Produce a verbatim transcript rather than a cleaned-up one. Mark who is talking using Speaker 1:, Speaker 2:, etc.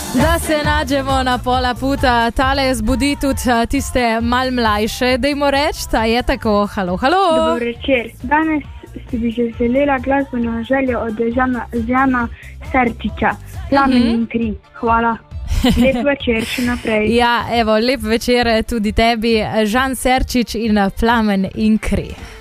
Speaker 1: Da se nađemo na pola puta, tale zbudi tudi tiste mal mlajše, dajmo reči, ta je tako, halo, halo.
Speaker 2: Dobar večer. Danes si bi že želela glasbeno željo od Žana, Žana Serčiča, Plamen in kri. Hvala. Lep večer še naprej.
Speaker 1: Ja, evo, lep večer tudi tebi, Žan Serčič in Plamen in kri.